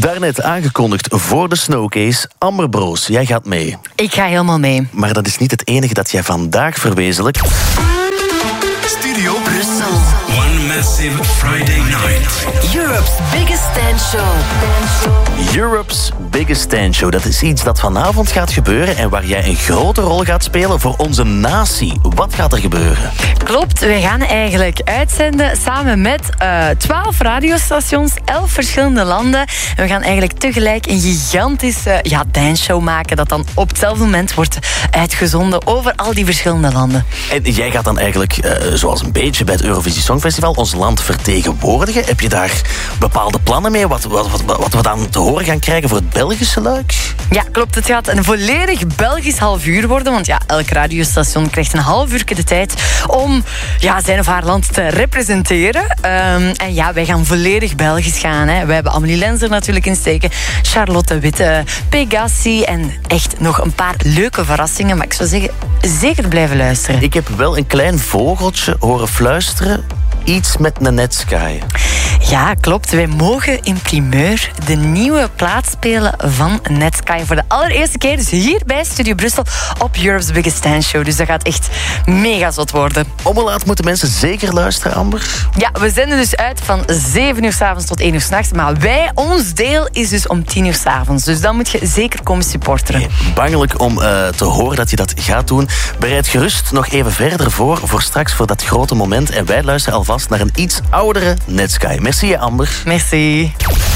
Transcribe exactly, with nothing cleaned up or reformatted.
Daarnet aangekondigd voor de Snowcase. Amber Broos, jij gaat mee. Ik ga helemaal mee. Maar dat is niet het enige dat jij vandaag verwezenlijkt. Studio Brussel. One massive Friday night. Europe's biggest dance show. Europe's Biggest Dance Show. Dat is iets dat vanavond gaat gebeuren en waar jij een grote rol gaat spelen voor onze natie. Wat gaat er gebeuren? Klopt, we gaan eigenlijk uitzenden samen met twaalf uh, radiostations, elf verschillende landen. En we gaan eigenlijk tegelijk een gigantische ja, danceshow maken dat dan op hetzelfde moment wordt uitgezonden over al die verschillende landen. En jij gaat dan eigenlijk, uh, zoals een beetje bij het Eurovisie Songfestival, ons land vertegenwoordigen. Heb je daar bepaalde plannen mee? Wat, wat, wat, wat we dan te horen gaan krijgen voor het Belgische luik? Ja, klopt. Het gaat een volledig Belgisch half uur worden. Want ja, elk radiostation krijgt een half uur de tijd om ja, zijn of haar land te representeren. Um, en ja, wij gaan volledig Belgisch gaan. Hè. We hebben Amelie Lens er natuurlijk in steken. Charlotte Witte, Pegassi en echt nog een paar leuke verrassingen. Maar ik zou zeggen, zeker blijven luisteren. Ik heb wel een klein vogeltje horen fluisteren. Iets met een Netsky. Ja, klopt. Wij mogen in primeur de nieuwe plaat spelen van Netsky. Voor de allereerste keer, dus hier bij Studio Brussel op Europe's Biggest Dance Show. Dus dat gaat echt mega zot worden. Om hoe laat moeten mensen zeker luisteren, Amber? Ja, we zenden dus uit van zeven uur 's avonds tot één uur 's nachts. Maar wij, ons deel is dus om tien uur 's avonds. Dus dan moet je zeker komen supporteren. Nee, bangelijk om uh, te horen dat je dat gaat doen. Bereid gerust nog even verder voor, voor straks, voor dat grote moment. En wij luisteren alvast naar een iets oudere Netsky. Merci, Amber. Merci.